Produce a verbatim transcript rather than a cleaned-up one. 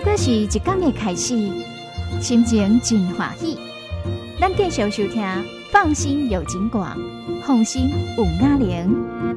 果是一天的开始，心情真欢喜。咱继续收听，放心有景广，放心有雅玲。